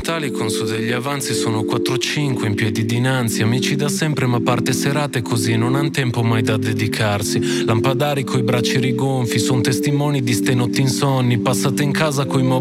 Natali con su degli avanzi sono 4-5 in piedi dinanzi. Amici da sempre ma parte serate così non han tempo mai da dedicarsi. Lampadari coi bracci rigonfi, son testimoni di ste notti insonni passate in casa coi